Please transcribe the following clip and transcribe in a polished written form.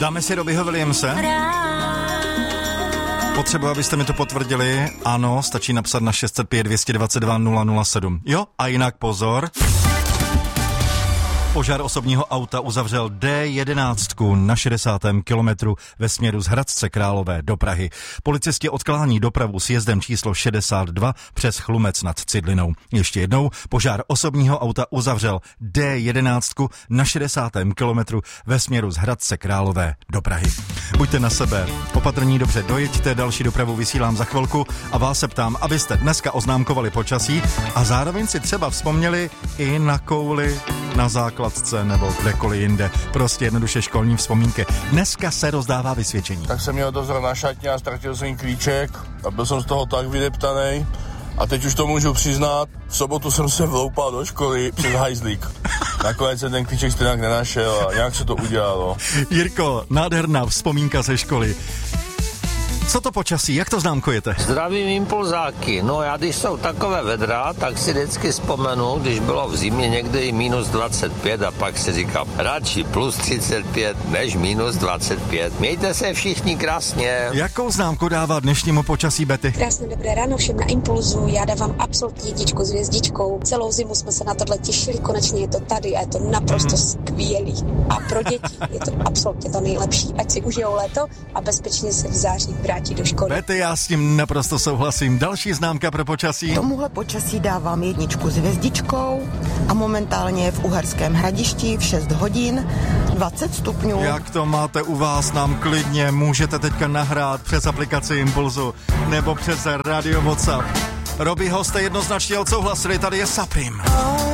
Dáme si Robbieho Williamse? Potřebuji, abyste mi to potvrdili. Ano, stačí napsat na 605 222 007. Jo, a jinak pozor. Požár osobního auta uzavřel D11 na 60. kilometru ve směru z Hradce Králové do Prahy. Policisti odklání dopravu s jezdem číslo 62 přes Chlumec nad Cidlinou. Ještě jednou, požár osobního auta uzavřel D11 na 60. kilometru ve směru z Hradce Králové do Prahy. Buďte na sebe opatrní, dobře dojeďte, další dopravu vysílám za chvilku a vás se ptám, abyste dneska oznámkovali počasí a zároveň si třeba vzpomněli i na kouli na základce nebo kdekoliv jinde. Prostě jednoduše školní vzpomínky. Dneska se rozdává vysvědčení. Tak jsem měl dozor na šatně a ztratil jsem klíček a byl jsem z toho tak vydeptanej. A teď už to můžu přiznat, v sobotu jsem se vloupal do školy přes hajzlík. Nakonec jsem ten klíček stejnak nenašel a nějak se to udělalo. Jirko, nádherná vzpomínka ze školy. Co to počasí, jak to známkujete? Zdravím impulzáky. No já když jsou takové vedra, tak si vždycky vzpomenu, když bylo v zimě někde i minus 25 a pak si říkám, radši plus 35 než minus 25. Mějte se všichni krásně. Jakou známku dává dnešnímu počasí Betty? Krásné dobré ráno všem na Impulzu. Já dávám absolutní jedničku s hvězdičkou. Celou zimu jsme se na tohle těšili, konečně je to tady a je to naprosto skvělý. A pro děti je to absolutně to nejlepší. Ať si užijou léto a bezpečně se v září vrátí do školy. Betty, já s tím naprosto souhlasím. Další známka pro počasí. Tomuhle počasí dávám jedničku s hvězdičkou a momentálně je v Uherském Hradišti v 6 hodin 20 stupňů. Jak to máte u vás, nám klidně můžete teďka nahrát přes aplikaci Impulzu nebo přes Radio WhatsApp. Robbieho jste jednoznačně odsouhlasili, tady je Saprim.